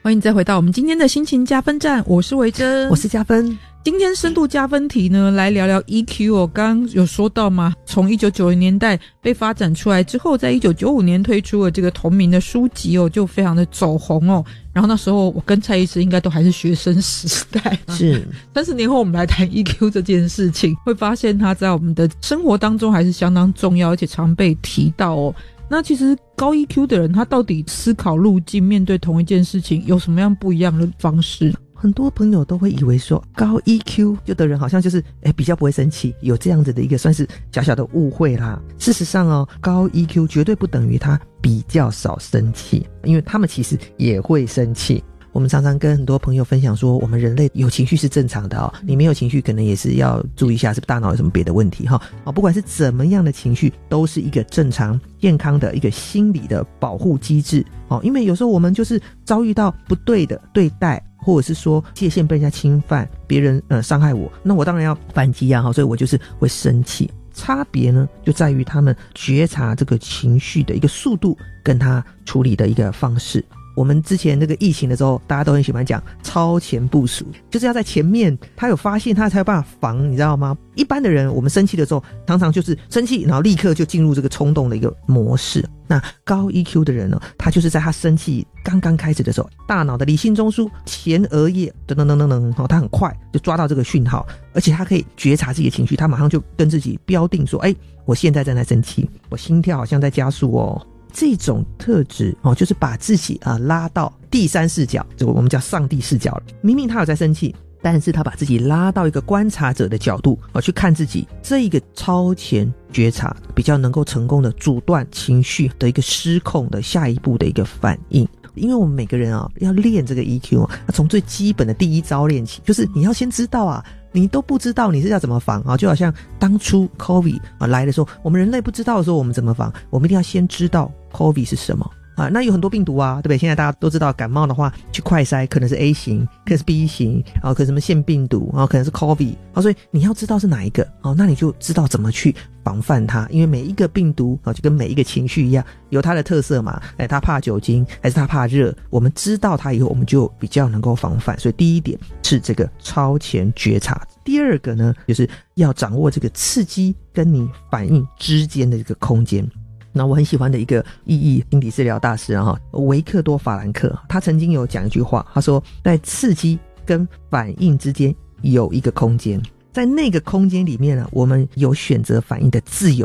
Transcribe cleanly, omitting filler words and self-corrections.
欢迎再回到我们今天的心情加分站，我是维珍， 我是加分。 今天深度加分题呢，来聊聊 EQ 哦。刚刚有说到嘛，从1990年代被发展出来之后，在1995年推出了这个同名的书籍哦，就非常的走红哦。然后那时候我跟蔡医师应该都还是学生时代， 是 30年后我们来谈 EQ 这件事情，会发现它在我们的生活当中还是相当重要，而且常被提到哦。那其实高 EQ 的人，他到底思考路径，面对同一件事情有什么样不一样的方式？ 很多朋友都会以为说高 EQ 就的人好像就是比较不会生气，有这样子的一个算是小小的误会啦。事实上哦，高 EQ 绝对不等于他比较少生气，因为他们其实也会生气。我们常常跟很多朋友分享说，我们人类有情绪是正常的哦，你没有情绪可能也是要注意一下，是不是大脑有什么别的问题哈？不管是怎么样的情绪，都是一个正常健康的一个心理的保护机制哦。因为有时候我们就是遭遇到不对的对待，或者是说界限被人家侵犯，别人伤害我，那我当然要反击啊，所以我就是会生气。差别呢就在于他们觉察这个情绪的一个速度跟他处理的一个方式。我们之前那个疫情的时候，大家都很喜欢讲超前部署，就是要在前面他有发现他才有办法防，你知道吗？一般的人我们生气的时候常常就是生气然后立刻就进入这个冲动的一个模式。那高 EQ 的人呢，他就是在他生气刚刚开始的时候，大脑的理性中枢前额叶等等等等等，他很快就抓到这个讯号，而且他可以觉察自己的情绪，他马上就跟自己标定说，我现在正在生气，我心跳好像在加速哦。这种特质就是把自己拉到第三视角，这个我们叫上帝视角了。明明他有在生气，但是他把自己拉到一个观察者的角度去看自己，这一个超前觉察比较能够成功的阻断情绪的一个失控的下一步的一个反应。因为我们每个人要练这个 EQ 从最基本的第一招练起，就是你要先知道你都不知道你是要怎么防就好像当初 COVID 来的时候，我们人类不知道的时候我们怎么防，我们一定要先知道 COVID 是什么那有很多病毒对不对？现在大家都知道，感冒的话去快筛可能是 A 型，可能是 B 型可能什么腺病毒可能是 COVID所以你要知道是哪一个那你就知道怎么去防范它。因为每一个病毒就跟每一个情绪一样，有它的特色嘛，它怕酒精还是它怕热，我们知道它以后我们就比较能够防范。所以第一点是这个超前觉察。第二个呢，就是要掌握这个刺激跟你反应之间的这个空间。那我很喜欢的一个意义心理治疗大师维克多·法兰克，他曾经有讲一句话，他说在刺激跟反应之间有一个空间，在那个空间里面我们有选择反应的自由